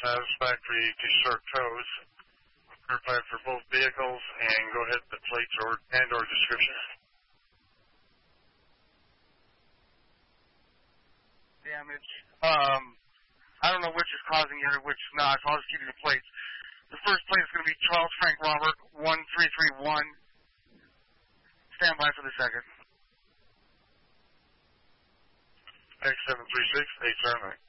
satisfactory to short tows. Verified for both vehicles, and go ahead with the plates or description. Damage. I don't know which is causing it or which is not, so I'll just give you the plates. The first plate is going to be Charles Frank Robert 1331. Stand by for the second. X736 879.